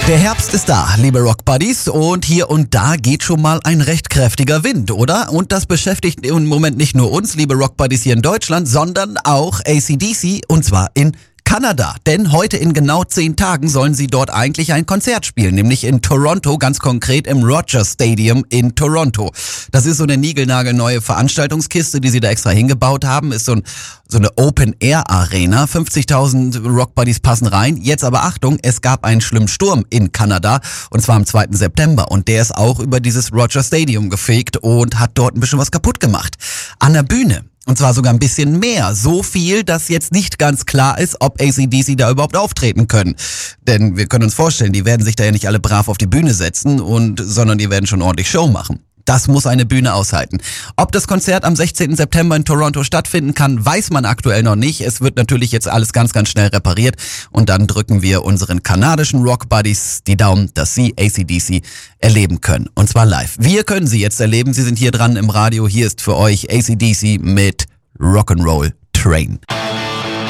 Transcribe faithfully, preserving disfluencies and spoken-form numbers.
Der Herbst ist da, liebe Rock Buddies, und hier und da geht schon mal ein recht kräftiger Wind, oder? Und das beschäftigt im Moment nicht nur uns, liebe Rock Buddies hier in Deutschland, sondern auch A C D C, und zwar in Kanada. Denn heute in genau zehn Tagen sollen sie dort eigentlich ein Konzert spielen, nämlich in Toronto, ganz konkret im Rogers Stadium in Toronto. Das ist so eine niegelnagelneue Veranstaltungskiste, die sie da extra hingebaut haben, ist so, ein, so eine Open-Air-Arena. fünfzigtausend Rock-Buddies passen rein. Jetzt aber Achtung, es gab einen schlimmen Sturm in Kanada, und zwar am zweiten September. Und der ist auch über dieses Rogers Stadium gefegt und hat dort ein bisschen was kaputt gemacht. An der Bühne. Und zwar sogar ein bisschen mehr. So viel, dass jetzt nicht ganz klar ist, ob A C D C da überhaupt auftreten können. Denn wir können uns vorstellen, die werden sich da ja nicht alle brav auf die Bühne setzen, und sondern die werden schon ordentlich Show machen. Das muss eine Bühne aushalten. Ob das Konzert am sechzehnten September in Toronto stattfinden kann, weiß man aktuell noch nicht. Es wird natürlich jetzt alles ganz, ganz schnell repariert. Und dann drücken wir unseren kanadischen Rock-Buddies die Daumen, dass sie A C D C erleben können. Und zwar live. Wir können sie jetzt erleben. Sie sind hier dran im Radio. Hier ist für euch A C D C mit Rock'n'Roll Train.